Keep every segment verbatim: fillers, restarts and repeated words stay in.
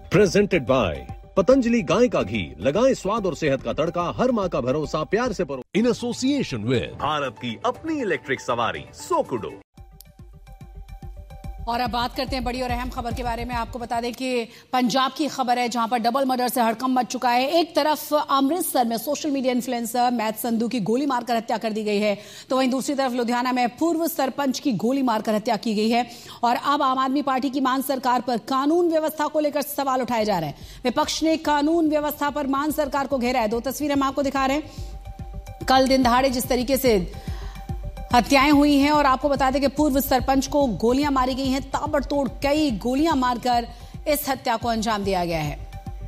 Presented by Patanjali गाय का घी, लगाएं स्वाद और सेहत का तड़का, हर माँ का भरोसा, प्यार से परो। इन एसोसिएशन विद भारत की अपनी इलेक्ट्रिक सवारी सोकुडो। और अब बात करते हैं बड़ी और अहम खबर के बारे में। आपको बता दें कि पंजाब की खबर है, जहां पर डबल मर्डर से हड़कंप मच चुका है। एक तरफ अमृतसर में social media influencer math Sandhu की गोली मारकर हत्या कर दी गई है, तो वहीं दूसरी तरफ लुधियाना में पूर्व सरपंच की गोली मारकर हत्या की गई है। और अब आम आदमी पार्टी की मान सरकार पर कानून व्यवस्था को लेकर सवाल उठाए जा रहे हैं। विपक्ष ने कानून व्यवस्था पर मान सरकार को घेरा है। दो तस्वीरें हम आपको दिखा रहे हैं। कल दिन दहाड़े जिस तरीके से हत्याएं हुई हैं, और आपको बता दें कि पूर्व सरपंच को गोलियां मारी गई हैं, ताबड़तोड़ कई गोलियां मारकर इस हत्या को अंजाम दिया गया है।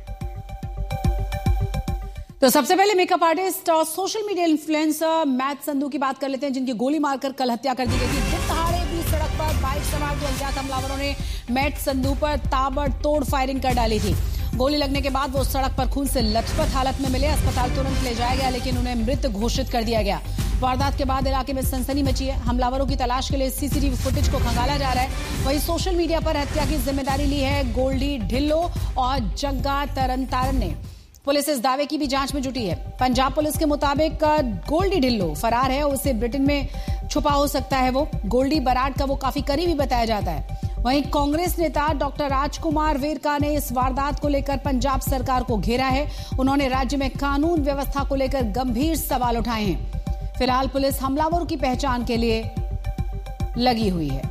तो सबसे पहले मेकअप आर्टिस्ट और social media influencer math Sandhu की बात कर लेते हैं, जिनकी गोली मारकर कल हत्या कर दी गई थी। दिन दहाड़े भी सड़क पर बाइक सवार दो अज्ञात हमलावरों ने मैथ संधू पर ताबड़तोड़ फायरिंग कर डाली थी। गोली लगने के बाद वो सड़क पर खून से लथपथ हालत में मिले। अस्पताल तुरंत ले जाया गया, लेकिन उन्हें मृत घोषित कर दिया गया। वारदात के बाद इलाके में सनसनी मची है। हमलावरों की तलाश के लिए सीसीटीवी फुटेज को खंगाला जा रहा है। वहीं सोशल मीडिया पर हत्या की जिम्मेदारी ली है गोल्डी ढिल्लो और जग्गा तरनतारन ने। पुलिस इस दावे की भी जांच में जुटी है। पंजाब पुलिस के मुताबिक गोल्डी ढिल्लो फरार है, उसे ब्रिटेन में छुपा हो सकता है। वो गोल्डी बराड का वो काफी करीबी बताया जाता है। वहीं कांग्रेस नेता डॉक्टर राजकुमार वेरका ने इस वारदात को लेकर पंजाब सरकार को घेरा है। उन्होंने राज्य में कानून व्यवस्था को लेकर गंभीर सवाल उठाए हैं। फिलहाल पुलिस हमलावरों की पहचान के लिए लगी हुई है।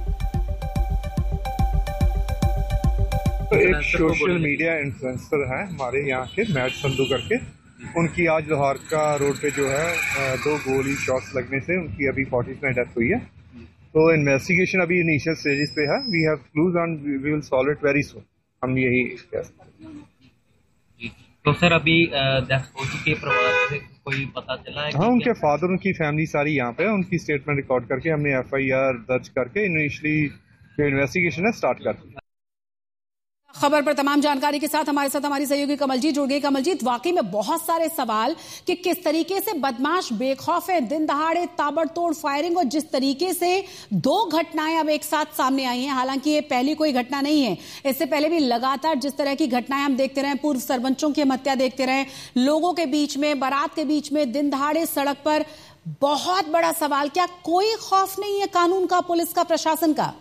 तो एक सोशल मीडिया इन्फ्लुएंसर है हमारे यहाँ के मैथ संधू करके, उनकी आज लोहार का रोड पे जो है दो गोली शॉट्स लगने से उनकी अभी फोर्टीज में डेथ हुई है। तो इन्वेस्टिगेशन अभी इनिशियल स्टेजेस पे है। We have clues on we will solve it very soon. हम यही कह सकते हैं। तो सर अभी डेथ हो चुकी है, परिवार से कोई पता चला है? हाँ, उनके फादर उनकी फैमिली सारी यहाँ पे है। उनकी स्टेटमेंट रिकॉर्ड करके हमने एफ आई आर दर्ज करके इनिशियली जो इन्वेस्टिगेशन है स्टार्ट कर दी। खबर पर तमाम जानकारी के साथ हमारे साथ हमारी सहयोगी कमलजीत जुड़ गई। कमलजीत, वाकई में बहुत सारे सवाल कि किस तरीके से बदमाश बेखौफ है, दिन दहाड़े ताबड़तोड़ फायरिंग, और जिस तरीके से दो घटनाएं अब एक साथ सामने आई हैं। हालांकि ये पहली कोई घटना नहीं है, इससे पहले भी लगातार जिस तरह की घटनाएं हम देखते रहे, पूर्व सरपंचों की हत्या देखते रहे, लोगों के बीच में, बारात के बीच में, दिन दहाड़े सड़क पर। बहुत बड़ा सवाल, क्या कोई खौफ नहीं है कानून का, पुलिस का, प्रशासन का?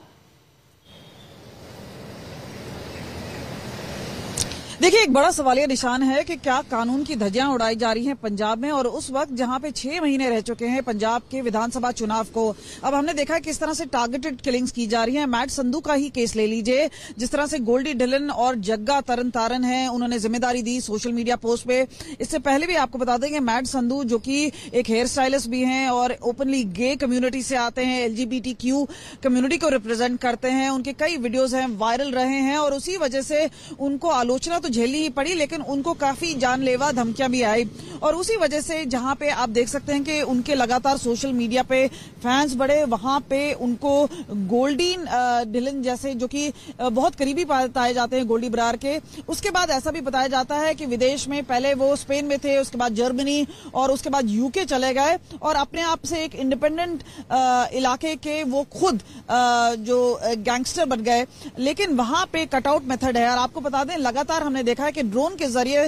देखिए, एक बड़ा सवालिया निशान है कि क्या कानून की धज्जियां उड़ाई जा रही हैं पंजाब में, और उस वक्त जहां पे छह महीने रह चुके हैं पंजाब के विधानसभा चुनाव को। अब हमने देखा है किस तरह से टारगेटेड किलिंग्स की जा रही हैं। मैथ संधू का ही केस ले लीजिए, जिस तरह से गोल्डी ढिल्लन और जग्गा तरनतारन है, उन्होंने जिम्मेदारी दी सोशल मीडिया पोस्ट पे। इससे पहले भी आपको बता दें कि मैथ संधू जो कि एक हेयर स्टाइलिस्ट भी हैं और ओपनली गे कम्युनिटी से आते हैं, एलजीबीटी क्यू कम्युनिटी को रिप्रेजेंट करते हैं, उनके कई वीडियोज हैं, वायरल रहे हैं, और उसी वजह से उनको आलोचना झेलनी ही पड़ी, लेकिन उनको काफी जानलेवा धमकियां भी आई। और उसी वजह से जहां पे आप देख सकते हैं कि उनके लगातार सोशल मीडिया पे फैंस बढ़े, वहां पे उनको गोल्डी ढिल्लन जैसे जो कि बहुत करीबी बताए जाते हैं गोल्डी बरार के। उसके बाद ऐसा भी बताया जाता है कि विदेश में पहले वो स्पेन में थे, उसके बाद जर्मनी और उसके बाद यूके चले गए, और अपने आप से एक इंडिपेंडेंट इलाके के वो खुद आ, जो गैंगस्टर बन गए। लेकिन वहां पे कटआउट मेथड है, और आपको बता दें लगातार हमने देखा है कि ड्रोन के जरिए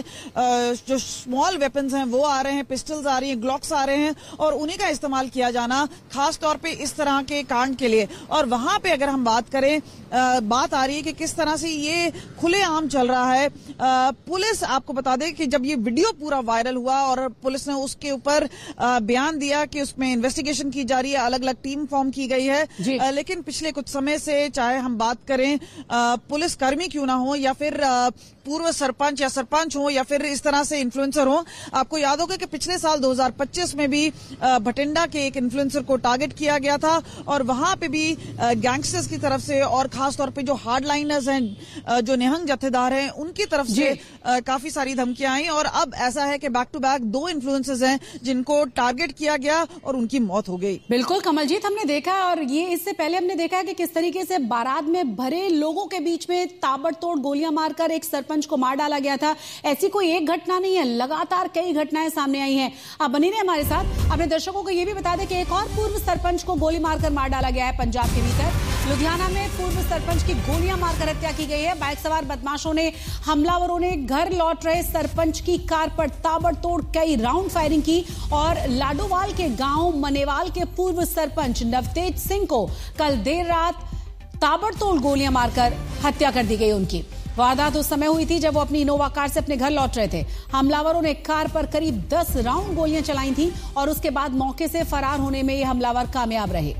जो स्मॉल वेपन्स हैं वो आ रहे हैं, पिस्टल्स आ रही हैं, ग्लॉक्स आ रहे हैं, और उन्हीं का इस्तेमाल किया जाना खास तौर पे इस तरह के कांड के लिए। और वहां पे अगर हम बात करें, आ, बात आ रही है कि किस तरह से ये खुलेआम चल रहा है। आ, पुलिस, आपको बता दें कि जब ये वीडियो पूरा वायरल हुआ और पुलिस ने उसके ऊपर बयान दिया कि उसमें इन्वेस्टिगेशन की जा रही है, अलग अलग टीम फॉर्म की गई है, आ, लेकिन पिछले कुछ समय से चाहे हम बात करें पुलिस कर्मी क्यों ना हो, या फिर पूर्व सरपंच या सरपंच हो, या फिर इस तरह से इन्फ्लुएंसर हो, आपको याद होगा कि पिछले साल दो हज़ार पच्चीस में भी भटिंडा के एक इन्फ्लुएंसर को टारगेट किया गया था, और वहां पे भी गैंगस्टर्स की तरफ से और खास तौर पे जो हार्ड लाइनर्स हैं, जो निहंग जत्थेदार हैं, उनकी तरफ से काफी सारी धमकियां आई। और अब ऐसा है कि बैक टू बैक दो इन्फ्लुएंसर्स हैं जिनको टारगेट किया गया और उनकी मौत हो गई। बिल्कुल कमलजीत, हमने देखा, और ये इससे पहले हमने देखा है कि किस तरीके से बारात में भरे लोगों के बीच में ताबड़तोड़ गोलियां मारकर एक सरपंच को मार डाला गया था। ऐसी कोई एक घटना नहीं है, लगातार कई घटनाएं सामने आई हैं। आप बनी रहे हमारे साथ। अपने दर्शकों को यह भी बता दें कि एक और पूर्व सरपंच को गोली मारकर मार डाला गया है पंजाब के भीतर। लुधियाना में पूर्व सरपंच की गोलियां मारकर हत्या की गई है। बाइक सवार बदमाशों ने हमलावरों ने घर लौट रहे सरपंच की कार पर ताबड़तोड़ कई राउंड फायरिंग की और लाडोवाल के गांव मनेवाल के पूर्व सरपंच नवतेज सिंह को कल देर रात ताबड़तोड़ गोलियां मारकर हत्या कर दी गई। उनकी वारदात उस समय हुई थी जब वो अपनी इनोवा कार से अपने घर लौट रहे थे। हमलावरों ने कार पर करीब दस राउंड गोलियां चलाई थीं और उसके बाद मौके से फरार होने में ये हमलावर कामयाब रहे।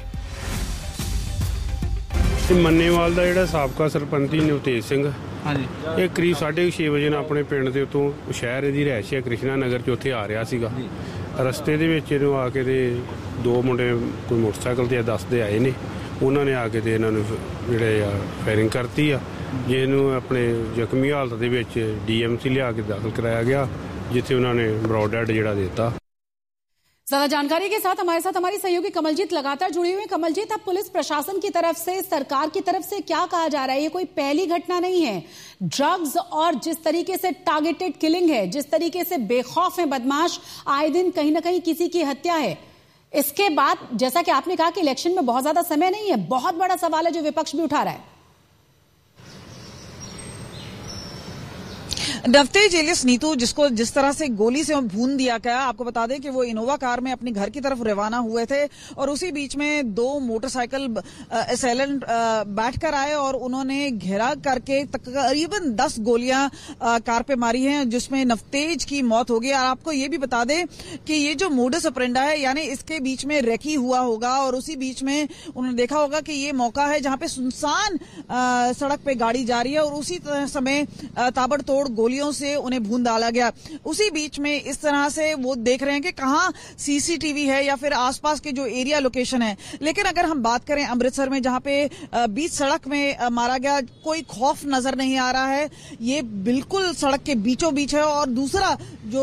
मन्नेवाल ਦਾ ਜਿਹੜਾ ਸਾਬਕਾ ਸਰਪੰਚ ਨਵਤੇਜ ਸਿੰਘ ਹਾਂਜੀ ਇਹ ਕਰੀਬ ਸਾਢੇ ਛੇ ਵਜੇ ਨਾਲ ਆਪਣੇ ਪਿੰਡ ਦੇ ਉਤੋਂ ਸ਼ਹਿਰ ਦੀ ਰਿਹਾਇਸ਼ ਹੈ ਕ੍ਰਿਸ਼ਨਾ ਨਗਰ ਚ ਉੱਥੇ ਆ ਰਿਹਾ ਸੀਗਾ। ਰਸਤੇ ਦੇ ਵਿੱਚ ਇਹਨੂੰ ਆ ਕੇ ਤੇ ਦੋ ਮੁੰਡੇ ਕੋਈ ਮੋਟਰਸਾਈਕਲ ਤੇ ਦੱਸਦੇ ਆਏ ਨੇ, ਉਹਨਾਂ ਨੇ ਆ ਕੇ ਤੇ ਇਹਨਾਂ ਨੂੰ ਜਿਹੜੇ ਆ ਫਾਇਰਿੰਗ ਕਰਤੀ ਆ, ਜਿਹਨੂੰ ਆਪਣੇ ਜ਼ਖਮੀ ਹਾਲਤ ਦੇ ਵਿੱਚ ਡੀਐਮਸੀ ਲਿਆ ਕੇ ਦਾਖਲ ਕਰਾਇਆ ਗਿਆ, ਜਿੱਥੇ ਉਹਨਾਂ ਨੇ ਬਰੌਡ ਡੈਡ ਜਿਹੜਾ ਦਿੱਤਾ। ज्यादा जानकारी के साथ हमारे साथ हमारी सहयोगी कमलजीत लगातार जुड़ी हुई है। कमलजीत, अब पुलिस प्रशासन की तरफ से, सरकार की तरफ से क्या कहा जा रहा है? ये कोई पहली घटना नहीं है। ड्रग्स और जिस तरीके से टारगेटेड किलिंग है, जिस तरीके से बेखौफ है बदमाश, आए दिन कहीं ना कहीं किसी की हत्या है। इसके बाद जैसा कि आपने कहा कि इलेक्शन में बहुत ज्यादा समय नहीं है, बहुत बड़ा सवाल है जो विपक्ष भी उठा रहा है। नवतेज एलियस नीतू, जिसको जिस तरह से गोली से भून दिया गया, आपको बता दें कि वो इनोवा कार में अपने घर की तरफ रवाना हुए थे और उसी बीच में दो मोटरसाइकिल असैलेंट बैठकर आए और उन्होंने घेरा करके तकरीबन दस गोलियां कार पे मारी हैं, जिसमें नवतेज की मौत हो गई। और आपको ये भी बता दें कि ये जो मोडस ऑपरेंडा है, यानी इसके बीच में रेकी हुआ होगा और उसी बीच में उन्होंने देखा होगा कि ये मौका है जहां पे सुनसान सड़क पे गाड़ी जा रही है और उसी समय ताबड़तोड़ गोलियों से उन्हें भून डाला गया। उसी बीच में इस तरह से वो देख रहे हैं कि कहां सीसीटीवी है या फिर आसपास के जो एरिया लोकेशन है। लेकिन अगर हम बात करें अमृतसर में, जहां पे बीच सड़क में मारा गया, कोई खौफ नजर नहीं आ रहा है। ये बिल्कुल सड़क के बीचों बीच है। और दूसरा जो